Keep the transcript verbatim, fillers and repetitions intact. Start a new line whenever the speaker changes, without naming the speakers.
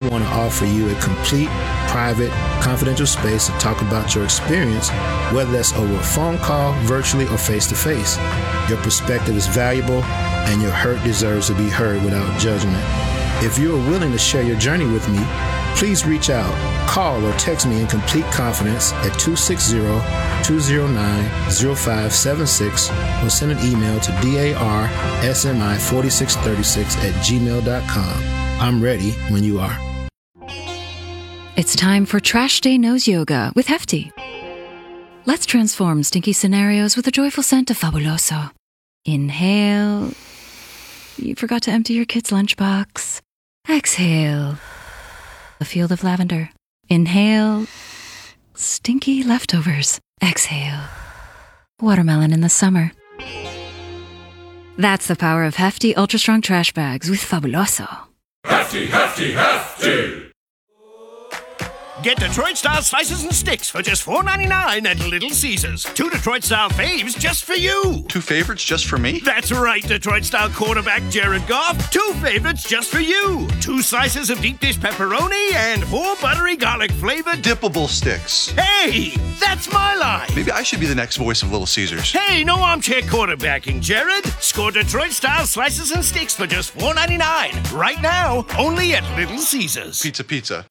want to offer you a complete, private, confidential space to talk about your experience, whether that's over a phone call, virtually, or face-to-face. Your perspective is valuable, and your hurt deserves to be heard without judgment. If you are willing to share your journey with me, please reach out, call, or text me in complete confidence at two six zero, two zero nine, zero five seven six or send an email to darsmi four six three six at gmail dot com. I'm ready when you are.
It's time for Trash Day Nose Yoga with Hefty. Let's transform stinky scenarios with a joyful scent of Fabuloso. Inhale. You forgot to empty your kid's lunchbox. Exhale. A field of lavender. Inhale. Stinky leftovers. Exhale. Watermelon in the summer. That's the power of Hefty Ultra Strong Trash Bags with Fabuloso.
Hefty, hefty, hefty!
Get Detroit-style slices and sticks for just four ninety-nine at Little Caesars. Two Detroit-style faves just for you.
Two favorites just for me?
That's right, Detroit-style quarterback Jared Goff. Two favorites just for you. Two slices of deep dish pepperoni and four buttery garlic-flavored
dippable sticks.
Hey, that's my line.
Maybe I should be the next voice of Little Caesars.
Hey, no armchair quarterbacking, Jared. Score Detroit-style slices and sticks for just four ninety-nine. Right now, only at Little Caesars.
Pizza, pizza.